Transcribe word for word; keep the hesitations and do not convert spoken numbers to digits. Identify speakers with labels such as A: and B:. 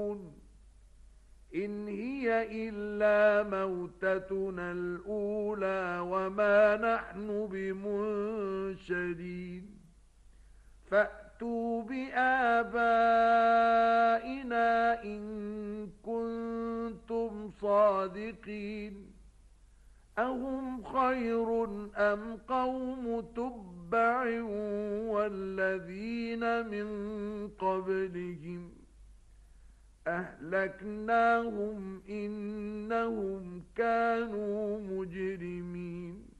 A: إن هي إلا موتتنا الأولى وما نحن بمنشرين فأتوا بآبائنا إن كنتم صادقين أهم خير أم قوم تبع والذين من قبلهم أهلكناهم إنهم كانوا مجرمين